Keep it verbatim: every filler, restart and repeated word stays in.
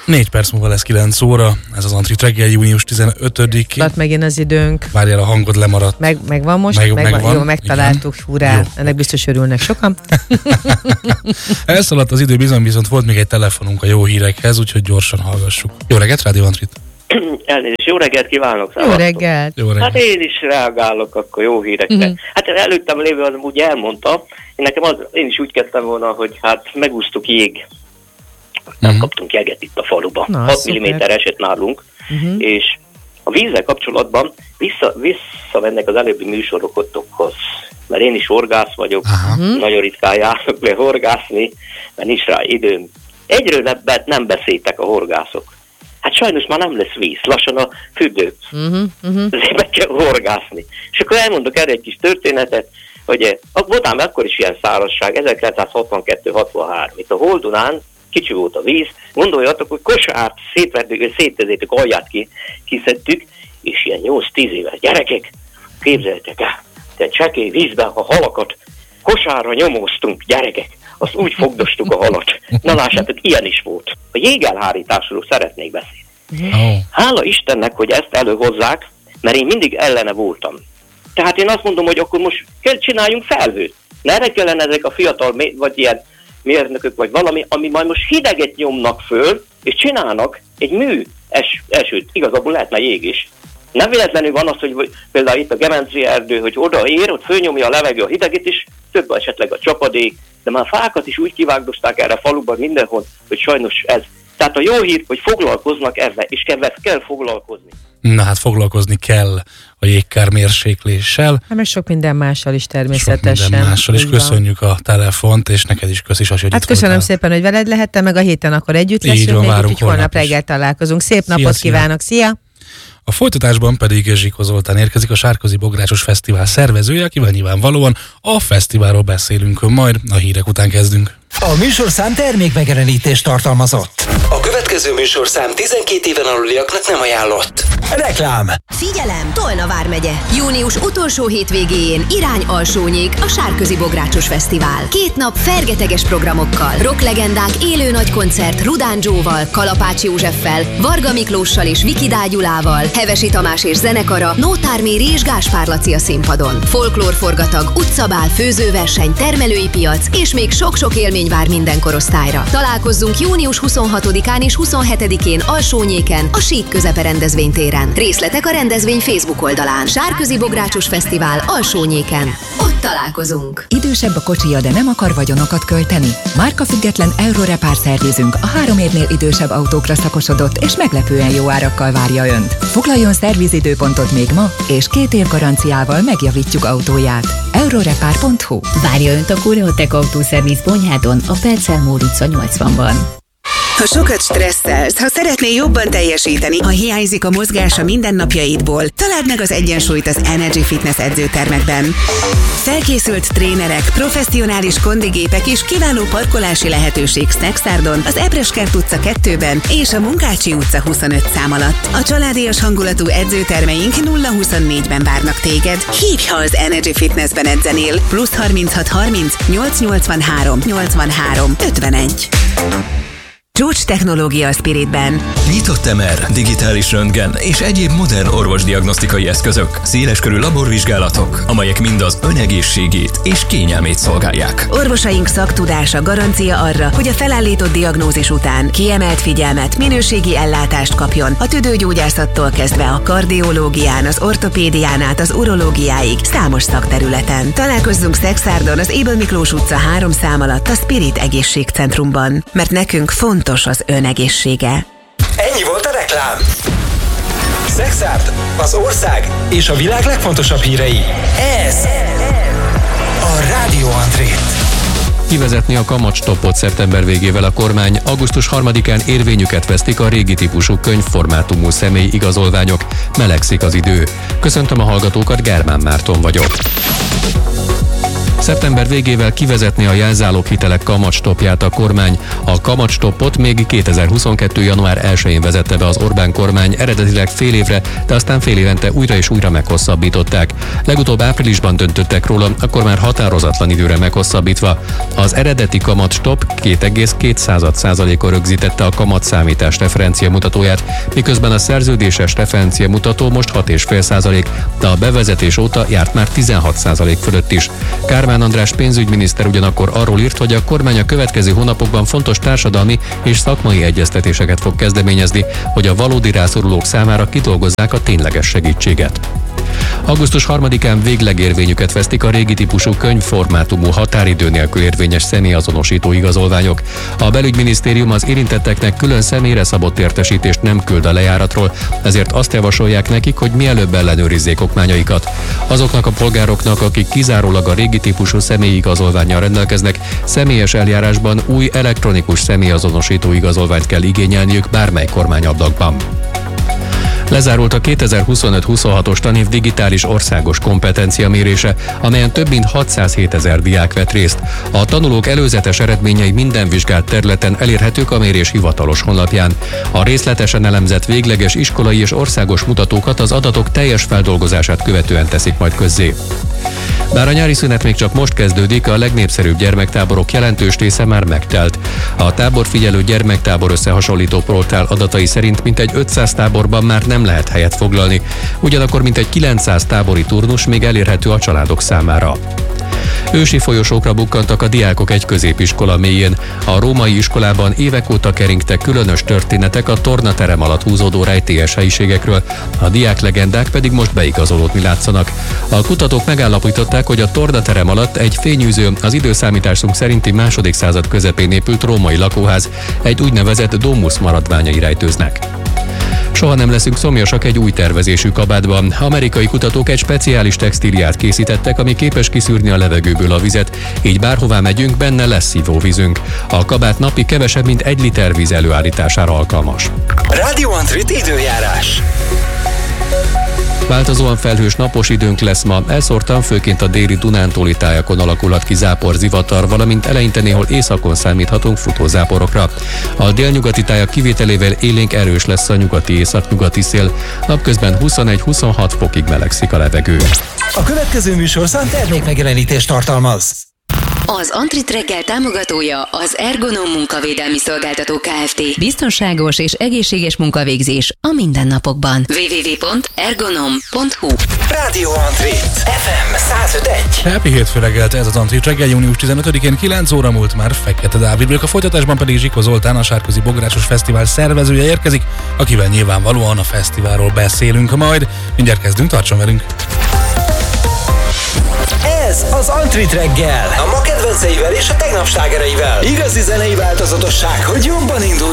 Négy perc múlva lesz kilenc óra, ez az Antrit reggel, június tizenötödike. Lát megint az időnk. Várjál, a hangod lemaradt. Meg, megvan most? Meg, megvan. megvan. Jó, megtaláltuk, hurrá. Jó. Ennek biztos örülnek sokan. Elszaladt az idő, bizony, viszont volt még egy telefonunk a jó hírekhez, úgyhogy gyorsan hallgassuk. Jó reggelt, Rádió Antrit! Elnézést, jó reggelt kívánok! Jó reggelt! Jó reggelt! Hát én is reagálok akkor jó hírekre. Mm-hmm. Hát előttem lévő az úgy elmondta, én nekem az, én is úgy kezdtem volna, hogy hát megúsztuk jég. Nem mm-hmm. kaptunk jeget itt a faluba. Na, hat milliméter esett nálunk, mm-hmm. és a vízzel kapcsolatban vissza, visszamennek az előbbi műsorokotokhoz, mert én is horgász vagyok, uh-huh. nagyon ritkán járok le horgászni, mert nincs rá időm. Egyről nebbet nem beszéltek a horgászok. Hát sajnos már nem lesz víz, lassan a fürdő. Uh-huh, uh-huh. Ezért meg kell horgászni. És akkor elmondok erre egy kis történetet, hogy voltám akkor is ilyen szárazság, ezerkilencszázhatvankettő hatvanhárom. Itt a Holdunán kicsi volt a víz, gondoljatok, hogy kosárt szétvertük, szétezétük, alját ki, kiszedtük, és ilyen nyolc-tíz éves gyerekek, képzeljétek el, de csekély vízben a halakat kosárra nyomoztunk, gyerekek, azt úgy fogdostuk a halat. Na lássátok, ilyen is volt. A jégelhárításról szeretnék beszélni. Oh. Hála Istennek, hogy ezt előhozzák, mert én mindig ellene voltam. Tehát én azt mondom, hogy akkor most kell csináljunk felhőt. Ne erre kellene ezek a fiatal, vagy ilyen mérnökök, vagy valami, ami majd most hideget nyomnak föl, és csinálnak egy mű es, esőt. Igazából lehetne jég is. Nem véletlenül van az, hogy például itt a Gemenci erdő, hogy odaér, ott fölnyomja a levegő a hideget is, több esetleg a csapadék, de már fákat is úgy kivágdosták erre a faluban mindenhol, hogy sajnos ez. Tehát a jó hír, hogy foglalkoznak ezzel, és kell, kell foglalkozni. Na hát foglalkozni kell a jégkár mérsékléssel. Hát meg sok minden mással is természetesen. Sok minden mással, és köszönjük a telefont, és neked is kösz is, hogy hát köszönöm voltál. Szépen, hogy veled lehettem, meg a héten akkor együtt leszünk, még úgyhogy holnap reggel találkozunk. Szép szia, napot szia. Kívánok, szia! A folytatásban pedig Zsikó Zoltán érkezik, a Sárközi Bográcsos Fesztivál szervezője, akivel nyilvánvalóan a fesztiválról beszélünk, majd a hírek után kezdünk. A műsorszám termékmegjelenítést tartalmazott. A következő műsorszám tizenkét éven aluliaknak nem ajánlott. Reklám! Figyelem! Tolna vármegye. Június utolsó hétvégéjén irány Alsónyék, a Sárközi Bográcsos Fesztivál. Két nap fergeteges programokkal, rocklegendák élő nagykoncert Rudán Joe-val, Kalapács Józseffel, Varga Miklóssal és Viki Dágyulával, Hevesi Tamás és zenekara, Nótár Méri és Gáspár Laci a színpadon. Folklórforgatag, utcabál, főzőverseny, termelői piac és még sok-sok élmény vár minden korosztályra. Találkozzunk június huszonhatodikán és huszonhetedikén Alsónyéken, a Sík Közepe rendezvénytéren. Részletek a rendezvény Facebook oldalán. Sárközi Bográcsos Fesztivál Alsónyéken. Ott találkozunk. Idősebb a kocsija, de nem akar vagyonokat költeni? Márkafüggetlen Eurorepár szervizünk a három évnél idősebb autókra szakosodott és meglepően jó árakkal várja Önt. Foglaljon szervizidőpontot még ma, és két év garanciával megjavítjuk autóját. eurorepár pont hu. Várja Önt a Koreotech autószerviz Bonyhádon, a Percelmór utca nyolcvanban. Ha sokat stresszelsz, ha szeretnél jobban teljesíteni, ha hiányzik a mozgás a mindennapjaidból, találd meg az egyensúlyt az Energy Fitness edzőtermekben. Felkészült trénerek, professzionális kondigépek és kiváló parkolási lehetőség Szexárdon, az Ebreskert utca kettőben és a Munkácsi utca huszonöt szám alatt. A családias hangulatú edzőtermeink nulla huszonnégyben várnak téged. Hívj, ha az Energy Fitnessben edzenél. Plusz harminchat harminc nyolc nyolcvanhárom nyolcvanhárom ötvenegy. Csúcs technológia a Spiritben. Nyitott em er, digitális röntgen és egyéb modern orvosdiagnosztikai eszközök, széleskörű laborvizsgálatok, amelyek mind az önegészségét és kényelmét szolgálják. Orvosaink szaktudása garancia arra, hogy a felállított diagnózis után kiemelt figyelmet, minőségi ellátást kapjon a tüdőgyógyászattól kezdve a kardiológián, az ortopédián át az urológiáig számos szakterületen. Találkozzunk Szexárdon az Ébel Miklós utca három szám alatt a Spirit Egészségcentrumban, mert nekünk fontos az önegészsége. Ennyi volt a reklám. Szexárd, az ország és a világ legfontosabb hírei. Ez a Rádió Antrit. Kivezetni a kamatstoppot szeptember végével a kormány, augusztus harmadikán érvényüket vesztik a régi típusú könyvformátumú személyi igazolványok, melegszik az idő. Köszöntöm a hallgatókat, Germán Márton vagyok. Szeptember végével kivezetné a jelzáloghitelek kamatstoppját a kormány. A kamatstoppot még kétezer-huszonkettő. január elsején vezette be az Orbán kormány, eredetileg fél évre, de aztán fél évente újra és újra meghosszabbították. Legutóbb áprilisban döntöttek róla, akkor már határozatlan időre meghosszabbítva. Az eredeti kamatstopp két egész két százalékon rögzítette a kamatszámítás referencia mutatóját, miközben a szerződéses referencia mutató most hat egész öt százalék, de a bevezetés óta járt már tizenhat százalék fölött is. Kármán András pénzügyminiszter ugyanakkor arról írt, hogy a kormány a következő hónapokban fontos társadalmi és szakmai egyeztetéseket fog kezdeményezni, hogy a valódi rászorulók számára kidolgozzák a tényleges segítséget. augusztus harmadikán véglegérvényüket vesztik a régi típusú könyvformátumú határidő nélkül érvényes személyazonosító igazolványok. A belügyminisztérium az érintetteknek külön személyre szabott értesítést nem küld a lejáratról, ezért azt javasolják nekik, hogy mielőbb ellenőrizzék okmányaikat. Azoknak a polgároknak, akik kizárólag a régi típusú személyi igazolvánnyal rendelkeznek, személyes eljárásban új elektronikus személyazonosító igazolványt kell igényelniük bármely kormányablakban. Lezárult a kétezer-huszonöt-huszonhatos tanév digitális országos kompetencia mérése, amelyen több mint hatszázhétezer diák vett részt. A tanulók előzetes eredményei minden vizsgált területen elérhetők a mérés hivatalos honlapján. A részletesen elemzett végleges iskolai és országos mutatókat az adatok teljes feldolgozását követően teszik majd közzé. Bár a nyári szünet még csak most kezdődik, a legnépszerűbb gyermektáborok jelentős része már megtelt. A táborfigyelő gyermektábor összehasonlító portál adatai szerint mintegy ötszáz táborban már nem lehet helyet foglalni, ugyanakkor mintegy kilencszáz tábori turnus még elérhető a családok számára. Ősi folyosókra bukkantak a diákok egy középiskola mélyén. A római iskolában évek óta keringtek különös történetek a tornaterem alatt húzódó rejtélyes helyiségekről, a diák legendák pedig most beigazolódni látszanak. A kutatók megállapították, hogy a tornaterem alatt egy fényűző, az időszámításunk szerinti második század közepén épült római lakóház, egy úgynevezett domus maradványai rejtőznek. Soha nem leszünk szomjasak egy új tervezésű kabátban. Amerikai kutatók egy speciális textíliát készítettek, ami képes kiszűrni a levegőből a vizet, így bárhová megyünk, benne lesz szívóvízünk. A kabát napi kevesebb, mint egy liter víz előállítására alkalmas. Radio Antrit időjárás. Változóan felhős napos időnk lesz ma, elszórtan főként a déli Dunántúli tájakon alakulhat ki zápor, zivatar, valamint eleinte néhol északon számíthatunk futózáporokra. A délnyugati tájak kivételével élénk erős lesz a nyugati északnyugati szél, napközben huszonegy-huszonhat fokig melegszik a levegő. A következő műsorszám termékmegjelenítést tartalmaz. Az Antrit reggel támogatója az Ergonom munkavédelmi szolgáltató Kft. Biztonságos és egészséges munkavégzés a mindennapokban. double-u double-u double-u pont ergonom pont hu Rádió Antrit ef em száz öt egy. Happy hétfő reggelt, ez az Antrit reggel, június tizenötödikén kilenc óra múlt már Fekete Dávid vagyok. A folytatásban pedig Zsikó Zoltán, a Sárközi Bográcsos Fesztivál szervezője érkezik, akivel nyilvánvalóan a fesztiválról beszélünk majd. Mindjárt kezdünk, tartson velünk! Ez az Antrit reggel, a ma kedvenceivel és a tegnap slágereivel. Igazi zenei változatosság, hogy jobban indulj